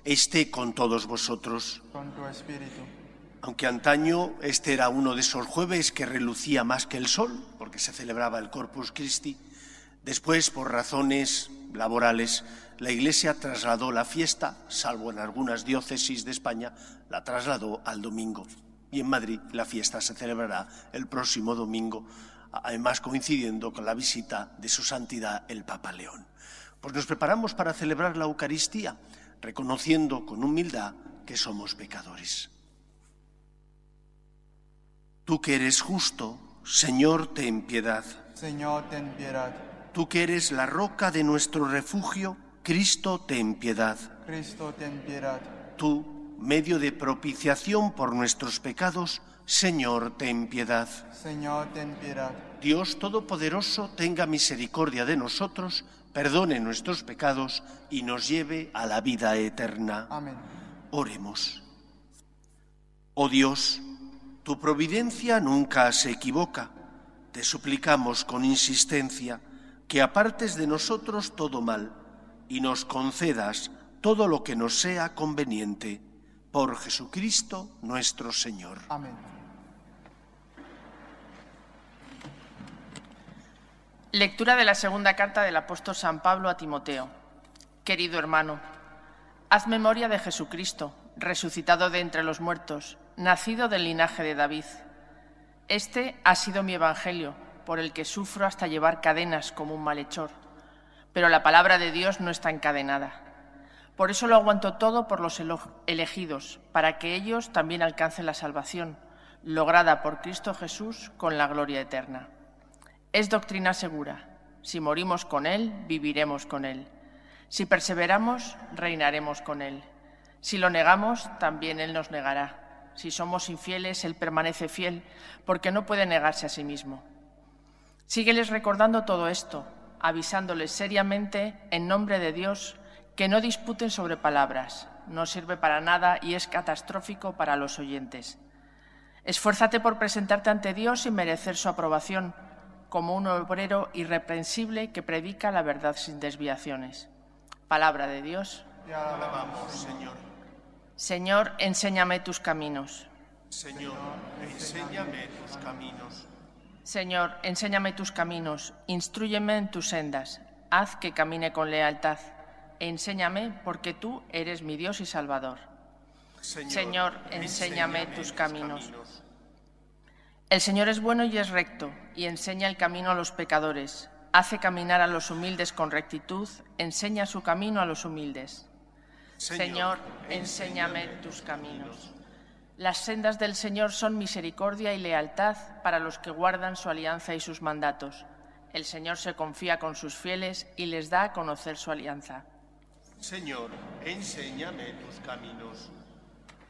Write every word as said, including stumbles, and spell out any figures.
esté con todos vosotros. Con tu espíritu. Aunque antaño este era uno de esos jueves que relucía más que el sol, porque se celebraba el Corpus Christi, después, por razones laborales, la Iglesia trasladó la fiesta, salvo en algunas diócesis de España, la trasladó al domingo. Y en Madrid la fiesta se celebrará el próximo domingo, además coincidiendo con la visita de su santidad el Papa León. Pues nos preparamos para celebrar la Eucaristía, reconociendo con humildad que somos pecadores. Tú que eres justo, Señor, ten piedad. Señor, ten piedad. Tú que eres la roca de nuestro refugio, Cristo, ten piedad. Cristo, ten piedad. Tú, medio de propiciación por nuestros pecados, Señor, ten piedad. Señor, ten piedad. Dios Todopoderoso, tenga misericordia de nosotros, perdone nuestros pecados y nos lleve a la vida eterna. Amén. Oremos. Oh Dios, tu providencia nunca se equivoca. Te suplicamos con insistencia que apartes de nosotros todo mal y nos concedas todo lo que nos sea conveniente. Por Jesucristo nuestro Señor. Amén. Lectura de la segunda carta del apóstol San Pablo a Timoteo. Querido hermano, haz memoria de Jesucristo, resucitado de entre los muertos, nacido del linaje de David. Este ha sido mi evangelio, por el que sufro hasta llevar cadenas como un malhechor. Pero la palabra de Dios no está encadenada. Por eso lo aguanto todo por los elegidos, para que ellos también alcancen la salvación, lograda por Cristo Jesús con la gloria eterna. Es doctrina segura. Si morimos con Él, viviremos con Él. Si perseveramos, reinaremos con Él. Si lo negamos, también Él nos negará. Si somos infieles, Él permanece fiel, porque no puede negarse a sí mismo. Sígueles recordando todo esto, avisándoles seriamente, en nombre de Dios, que no disputen sobre palabras. No sirve para nada y es catastrófico para los oyentes. Esfuérzate por presentarte ante Dios y merecer su aprobación, como un obrero irreprensible que predica la verdad sin desviaciones. Palabra de Dios. Te alabamos, Señor. Señor, enséñame tus caminos. Señor, enséñame tus caminos. Señor, enséñame tus caminos, instrúyeme en tus sendas, haz que camine con lealtad. Enséñame, porque tú eres mi Dios y Salvador. Señor, Señor, enséñame, enséñame tus tus caminos. caminos. El Señor es bueno y es recto, y enseña el camino a los pecadores. Hace caminar a los humildes con rectitud, enseña su camino a los humildes. Señor, Señor, enséñame tus caminos. Las sendas del Señor son misericordia y lealtad para los que guardan su alianza y sus mandatos. El Señor se confía con sus fieles y les da a conocer su alianza. Señor, enséñame tus caminos.